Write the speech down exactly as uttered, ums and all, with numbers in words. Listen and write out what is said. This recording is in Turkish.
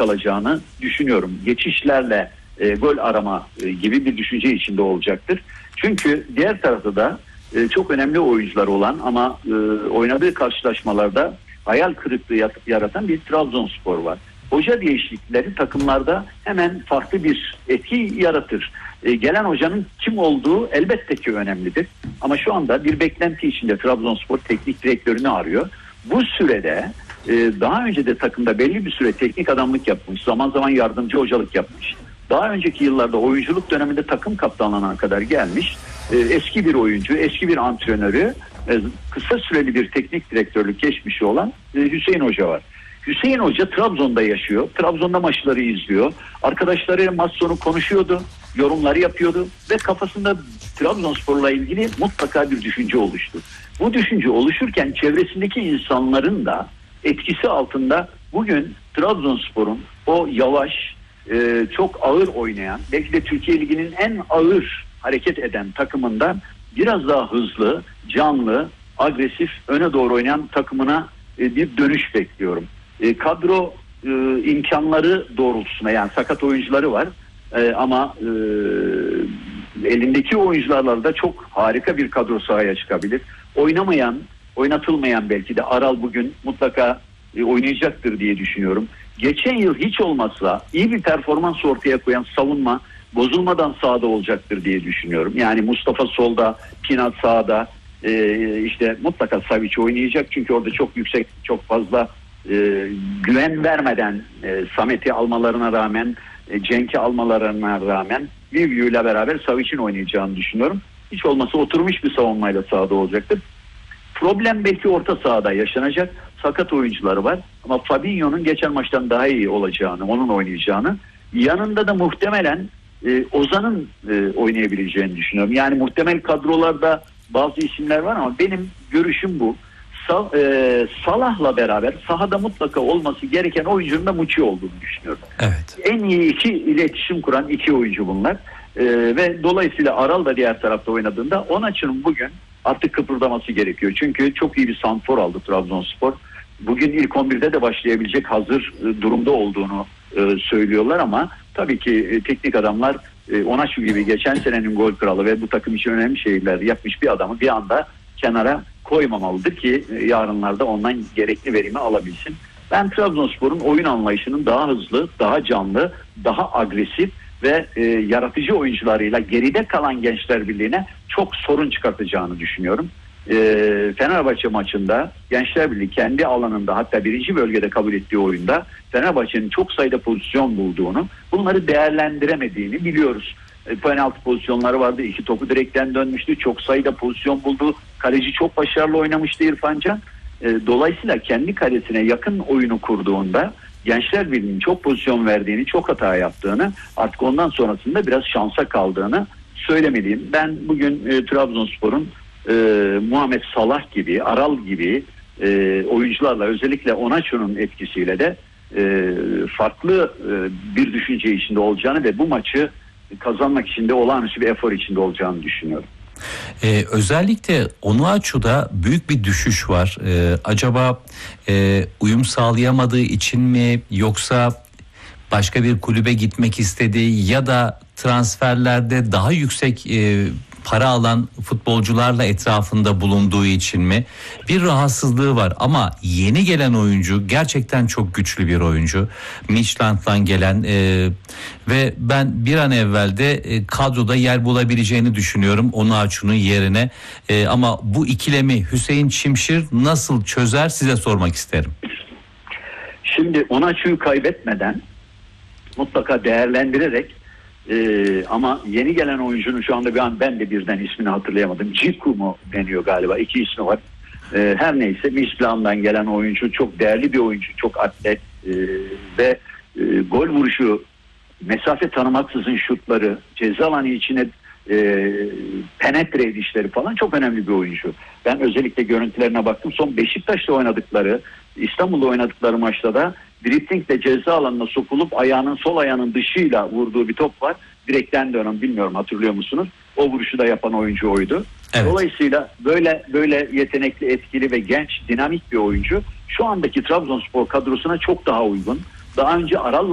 kalacağını düşünüyorum. Geçişlerle e, gol arama e, gibi bir düşünce içinde olacaktır. Çünkü diğer tarafta da e, çok önemli oyuncular olan ama e, oynadığı karşılaşmalarda hayal kırıklığı yaratan bir Trabzonspor var. Hoca değişiklikleri takımlarda hemen farklı bir etki yaratır. E, gelen hocanın kim olduğu elbette ki önemlidir. Ama şu anda bir beklenti içinde Trabzonspor teknik direktörünü arıyor. Bu sürede e, daha önce de takımda belli bir süre teknik adamlık yapmış, zaman zaman yardımcı hocalık yapmış. Daha önceki yıllarda oyunculuk döneminde takım kaptanlığına kadar gelmiş. E, eski bir oyuncu, eski bir antrenörü, e, kısa süreli bir teknik direktörlük geçmişi olan e, Hüseyin Hoca var. Hüseyin Hoca Trabzon'da yaşıyor. Trabzon'da maçları izliyor. Arkadaşlarıyla maç sonu konuşuyordu. Yorumları yapıyordu. Ve kafasında Trabzonspor'la ilgili mutlaka bir düşünce oluştu. Bu düşünce oluşurken çevresindeki insanların da etkisi altında bugün Trabzonspor'un o yavaş, e, çok ağır oynayan, belki de Türkiye Ligi'nin en ağır hareket eden takımından biraz daha hızlı, canlı, agresif, öne doğru oynayan takımına e, bir dönüş bekliyorum. E, kadro e, imkanları doğrultusunda, yani sakat oyuncuları var e, ama e, elindeki oyuncularla da çok harika bir kadro sahaya çıkabilir. Oynamayan, oynatılmayan belki de Aral bugün mutlaka e, oynayacaktır diye düşünüyorum. Geçen yıl hiç olmazsa iyi bir performans ortaya koyan savunma bozulmadan sahada olacaktır diye düşünüyorum. Yani Mustafa solda, Pinat sağda, e, işte mutlaka Savic oynayacak çünkü orada çok yüksek, çok fazla e, güven vermeden e, Samet'i almalarına rağmen, e, Cenk'i almalarına rağmen Livio ile beraber Savic'in oynayacağını düşünüyorum. Hiç olmazsa oturmuş bir savunmayla sahada olacaktır. Problem belki orta sahada yaşanacak. Sakat oyuncuları var ama Fabinho'nun geçen maçtan daha iyi olacağını, onun oynayacağını, yanında da muhtemelen e, Ozan'ın e, oynayabileceğini düşünüyorum. Yani muhtemel kadrolarda bazı isimler var ama benim görüşüm bu. Sa- e, Salah'la beraber sahada mutlaka olması gereken oyuncunun da Muçi olduğunu düşünüyorum. Evet. En iyi iki iletişim kuran iki oyuncu bunlar. E, ve dolayısıyla Aral da diğer tarafta oynadığında Onaçu'nun bugün artık kıpırdaması gerekiyor. Çünkü çok iyi bir santrfor aldı Trabzonspor. Bugün ilk on birde de başlayabilecek hazır e, durumda olduğunu e, söylüyorlar ama tabii ki e, teknik adamlar e, Onaçu gibi geçen senenin gol kralı ve bu takım için önemli şeyler yapmış bir adamı bir anda kenara koymamalıdır ki e, yarınlarda ondan gerekli verimi alabilsin. Ben Trabzonspor'un oyun anlayışının daha hızlı, daha canlı, daha agresif ve e, yaratıcı oyuncularıyla geride kalan Gençler Birliği'ne çok sorun çıkartacağını düşünüyorum. E, Fenerbahçe maçında Gençler Birliği kendi alanında, hatta birinci bölgede kabul ettiği oyunda Fenerbahçe'nin çok sayıda pozisyon bulduğunu, bunları değerlendiremediğini biliyoruz. E, penaltı pozisyonları vardı, iki topu direkten dönmüştü, çok sayıda pozisyon buldu, kaleci çok başarılı oynamıştı İrfan Can. E, dolayısıyla kendi kalesine yakın oyunu kurduğunda Gençler Birliği'nin çok pozisyon verdiğini, çok hata yaptığını, artık ondan sonrasında biraz şansa kaldığını söylemeliyim. Ben bugün e, Trabzonspor'un e, Muhammed Salah gibi, Aral gibi e, oyuncularla, özellikle Onaçu'nun etkisiyle de e, farklı e, bir düşünce içinde olacağını ve bu maçı kazanmak için de olağanüstü bir efor içinde olacağını düşünüyorum. Ee, özellikle Onuachu'da büyük bir düşüş var. Ee, acaba e, uyum sağlayamadığı için mi, yoksa başka bir kulübe gitmek istediği ya da transferlerde daha yüksek e, para alan futbolcularla etrafında bulunduğu için mi bir rahatsızlığı var? Ama yeni gelen oyuncu gerçekten çok güçlü bir oyuncu. Midtjylland'dan gelen e, ve ben bir an evvel de e, kadroda yer bulabileceğini düşünüyorum Onuachu'nun yerine. E, ama bu ikilemi Hüseyin Çimşir nasıl çözer, size sormak isterim. Şimdi Onaçu'yu kaybetmeden mutlaka değerlendirerek Ee, ama yeni gelen oyuncunun şu anda bir an ben de birden ismini hatırlayamadım. Ciku mu deniyor galiba? İki ismi var. Ee, her neyse Midtjylland'dan gelen oyuncu çok değerli bir oyuncu. Çok atlet ee, ve e, gol vuruşu, mesafe tanımaksızın şutları, ceza alanı içine e, penetre edişleri falan çok önemli bir oyuncu. Ben özellikle görüntülerine baktım. Son Beşiktaş'ta oynadıkları, İstanbul'da oynadıkları maçta da driftingle ceza alanına sokulup ayağının, sol ayağının dışıyla vurduğu bir top var. Direkten dönen, bilmiyorum hatırlıyor musunuz? O vuruşu da yapan oyuncu oydu. Evet. Dolayısıyla böyle böyle yetenekli, etkili ve genç, dinamik bir oyuncu şu andaki Trabzonspor kadrosuna çok daha uygun. Daha önce Aral